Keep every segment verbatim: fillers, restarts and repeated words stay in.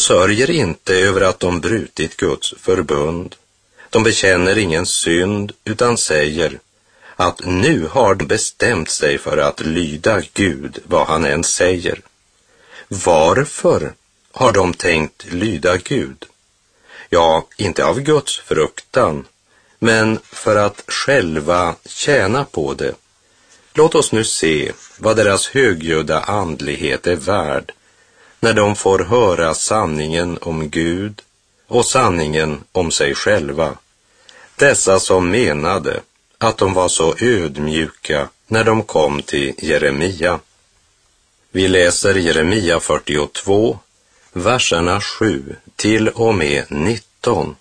sörjer inte över att de brutit Guds förbund. De bekänner ingen synd utan säger att nu har de bestämt sig för att lyda Gud vad han än säger. Varför har de tänkt lyda Gud? Ja, inte av Guds fruktan, men för att själva tjäna på det. Låt oss nu se vad deras högljudda andlighet är värd när de får höra sanningen om Gud och sanningen om sig själva. Dessa som menade att de var så ödmjuka när de kom till Jeremia. Vi läser Jeremia fyrtiotvå, verserna sju till och med nitton.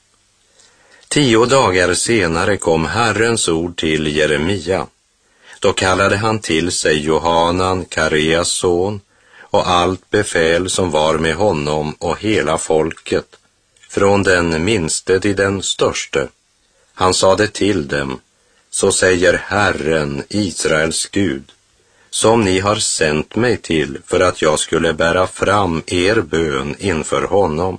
Tio dagar senare kom Herrens ord till Jeremia. Då kallade han till sig Johanan, Kareas son, och allt befäl som var med honom och hela folket, från den minste till den störste. Han sade till dem: så säger Herren, Israels Gud, som ni har sänt mig till för att jag skulle bära fram er bön inför honom.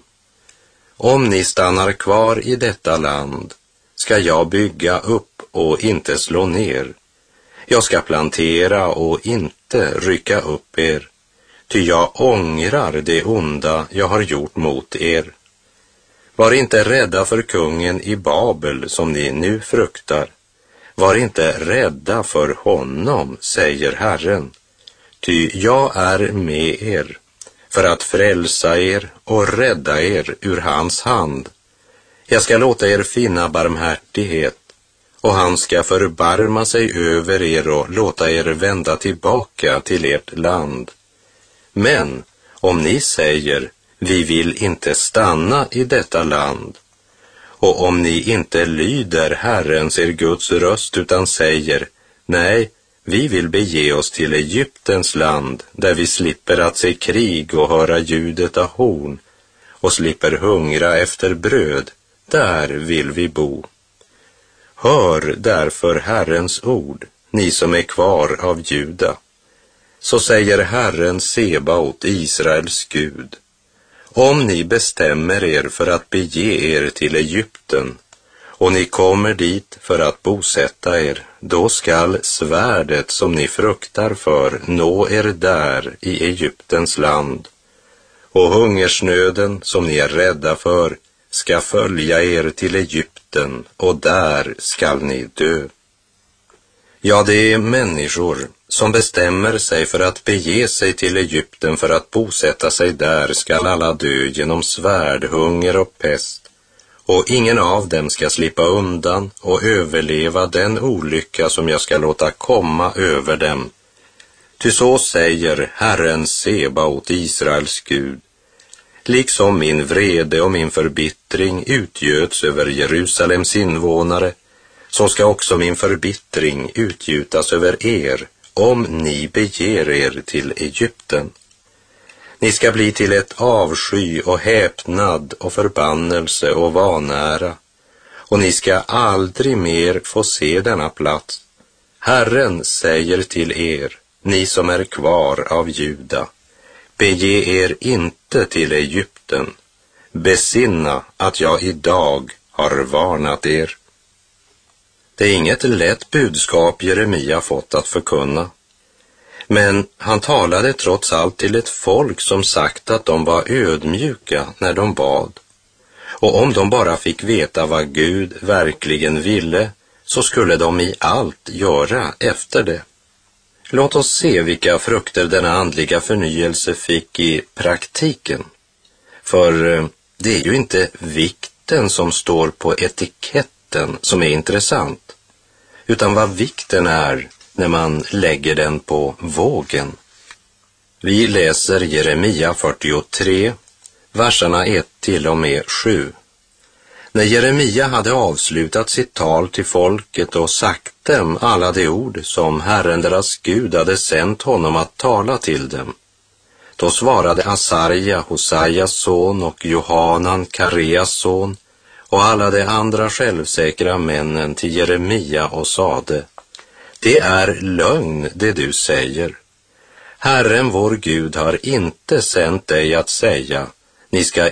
Om ni stannar kvar i detta land ska jag bygga upp och inte slå ner. Jag ska plantera och inte rycka upp er, ty jag ångrar det onda jag har gjort mot er. Var inte rädda för kungen i Babel som ni nu fruktar. Var inte rädda för honom, säger Herren, ty jag är med er för att frälsa er och rädda er ur hans hand. Jag ska låta er finna barmhärtighet, och han ska förbarma sig över er och låta er vända tillbaka till ert land. Men om ni säger, vi vill inte stanna i detta land, och om ni inte lyder Herrens er Guds röst utan säger, nej, vi vill bege oss till Egyptens land, där vi slipper att se krig och höra ljudet av horn, och slipper hungra efter bröd, där vill vi bo. Hör därför Herrens ord, ni som är kvar av Juda. Så säger Herren Sebaot, Israels Gud: om ni bestämmer er för att bege er till Egypten, och ni kommer dit för att bosätta er, då skall svärdet som ni fruktar för nå er där i Egyptens land, och hungersnöden som ni är rädda för ska följa er till Egypten, och där skall ni dö. Ja, det är människor som bestämmer sig för att bege sig till Egypten för att bosätta sig där skall alla dö genom svärd, hunger och pest, och ingen av dem ska slippa undan och överleva den olycka som jag ska låta komma över dem. Ty så säger Herren Sebaot, Israels Gud: liksom min vrede och min förbittring utgöts över Jerusalems invånare, så ska också min förbittring utgjutas över er, om ni beger er till Egypten. Ni ska bli till ett avsky och häpnad och förbannelse och vanära, och ni ska aldrig mer få se denna plats. Herren säger till er, ni som är kvar av Juda: bege er inte till Egypten. Besinna att jag idag har varnat er. Det är inget lätt budskap Jeremia fått att förkunna. Men han talade trots allt till ett folk som sagt att de var ödmjuka när de bad. Och om de bara fick veta vad Gud verkligen ville, så skulle de i allt göra efter det. Låt oss se vilka frukter denna andliga förnyelse fick i praktiken. För det är ju inte vikten som står på etiketten som är intressant, utan vad vikten är när man lägger den på vågen. Vi läser Jeremia fyrtiotre, verserna ett till och med sju. När Jeremia hade avslutat sitt tal till folket och sagt dem alla de ord som Herren deras Gud hade sänt honom att tala till dem, då svarade Asarja, Hosajas son, och Johanan, Kareas son, och alla de andra självsäkra männen till Jeremia och sade: det är lögn det du säger. Herren vår Gud har inte sänt dig att säga: ni ska